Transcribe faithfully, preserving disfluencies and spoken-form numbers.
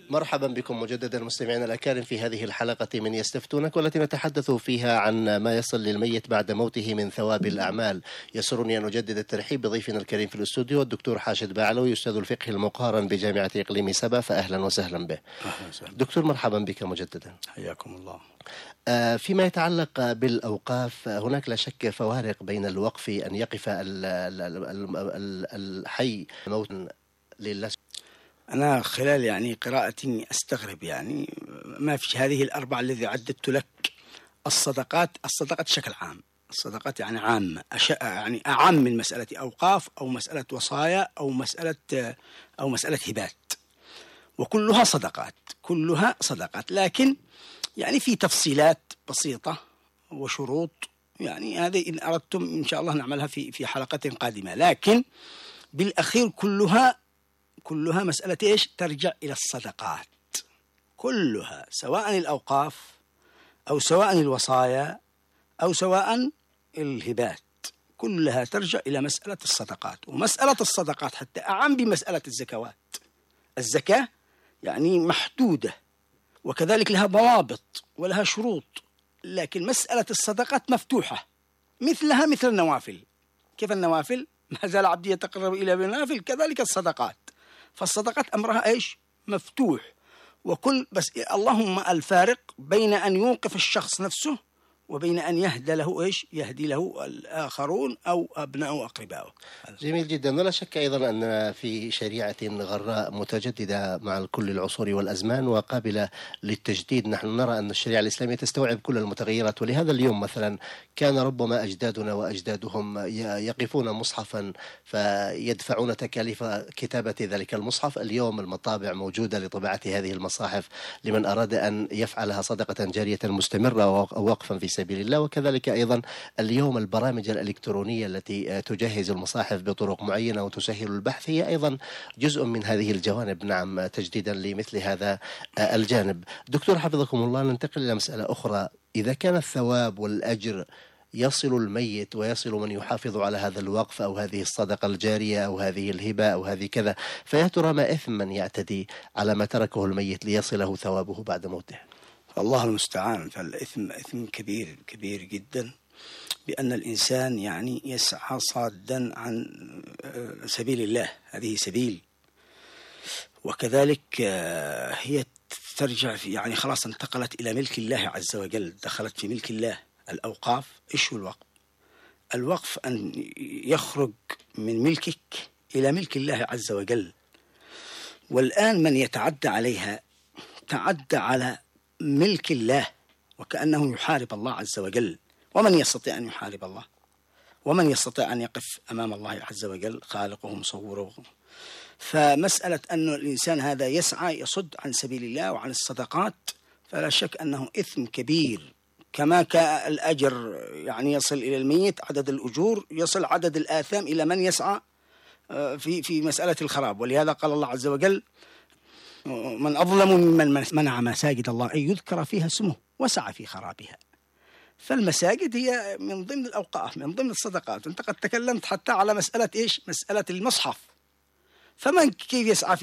مرحبا بكم مجددا مستمعينا الأكارم في هذه الحلقة من يستفتونك، والتي نتحدث فيها عن ما يصل للميت بعد موته من ثواب الأعمال. يسرني أن أجدد الترحيب بضيفنا الكريم في الاستوديو الدكتور حاشد باعلوي، أستاذ الفقه المقارن بجامعة إقليم سبا، فأهلا وسهلا به. أهلا وسهلا. دكتور مرحبا بك مجددا. حياكم الله. فيما يتعلق بالأوقاف، هناك لا شك فوارق بين الوقف أن يقف الحي موتا لله. أنا خلال يعني قراءتي أستغرب يعني ما في هذه الأربعة الذي عددت لك. الصدقات الصدقات بشكل عام، الصدقات يعني عامة، يعني أعم من مسألة أوقاف أو مسألة وصايا أو مسألة أو مسألة هبات، وكلها صدقات، كلها صدقات، لكن يعني في تفصيلات بسيطة وشروط، يعني هذه إن أردتم إن شاء الله نعملها في في حلقة قادمة، لكن بالأخير كلها كلها مسألة إيش؟ ترجع إلى الصدقات كلها، سواء الأوقاف أو سواء الوصايا أو سواء الهبات، كلها ترجع إلى مسألة الصدقات. ومسألة الصدقات حتى أعم بمسألة الزكوات. الزكاة يعني محدودة وكذلك لها ضوابط ولها شروط، لكن مسألة الصدقات مفتوحة، مثلها مثل النوافل. كيف النوافل؟ ما زال عبدي يتقرب إلى بالنوافل، كذلك الصدقات. فالصدقات أمرها إيش؟ مفتوح. وكل بس اللهم الفارق بين أن يوقف الشخص نفسه وبين أن يهدى له إيش؟ يهدي له الآخرون أو أبناء أقربائه. جميل جدا. ولا شك أيضا أن في شريعة غراء متجددة مع كل العصور والأزمان وقابلة للتجديد. نحن نرى أن الشريعة الإسلامية تستوعب كل المتغيرات، ولهذا اليوم مثلا كان ربما أجدادنا وأجدادهم يقفون مصحفا فيدفعون تكاليف كتابة ذلك المصحف. اليوم المطابع موجودة لطباعة هذه المصاحف لمن أراد أن يفعلها صدقة جارية مستمرة أو وقفا في سبيل الله. وكذلك أيضا اليوم البرامج الإلكترونية التي تجهز المصاحف بطرق معينة وتسهل البحث هي أيضا جزء من هذه الجوانب. نعم، تجديدا لمثل هذا الجانب. دكتور حفظكم الله، ننتقل إلى مسألة أخرى. إذا كان الثواب والأجر يصل الميت ويصل من يحافظ على هذا الوقف أو هذه الصدقة الجارية أو هذه الهبة أو هذه كذا، فيا ترى ما إثم من يعتدي على ما تركه الميت ليصله ثوابه بعد موته؟ الله المستعان. فالإثم إثم كبير كبير جدا، بأن الإنسان يعني يسعى صادا عن سبيل الله، هذه سبيل، وكذلك هي ترجع في يعني خلاص انتقلت إلى ملك الله عز وجل، دخلت في ملك الله. الأوقاف إيش هو الوقف؟ الوقف أن يخرج من ملكك إلى ملك الله عز وجل. والآن من يتعدى عليها تعدى على ملك الله، وكأنه يحارب الله عز وجل. ومن يستطيع أن يحارب الله؟ ومن يستطيع أن يقف أمام الله عز وجل خالقه مصوره؟ فمسألة أن الإنسان هذا يسعى يصد عن سبيل الله وعن الصدقات، فلا شك أنه إثم كبير. كما كان الأجر يعني يصل إلى الميت عدد الأجور، يصل عدد الآثام إلى من يسعى في في مسألة الخراب. ولهذا قال الله عز وجل: من أظلم ممن منع مساجد الله أن يذكر فيها اسمه وسعى في خرابها. فالمساجد هي من ضمن الأوقاف، من ضمن الصدقات. أنت قد تكلمت حتى على مسألة إيش؟ مسألة المصحف. فمن كيف يسعى في